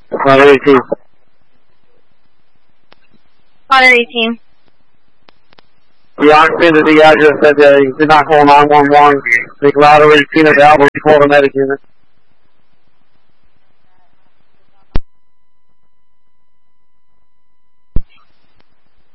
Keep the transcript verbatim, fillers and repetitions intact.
Caller eighteen. Caller eighteen. The occupant of the address said that he did not call nine one one. The Colorado eighteen available to call the medic unit.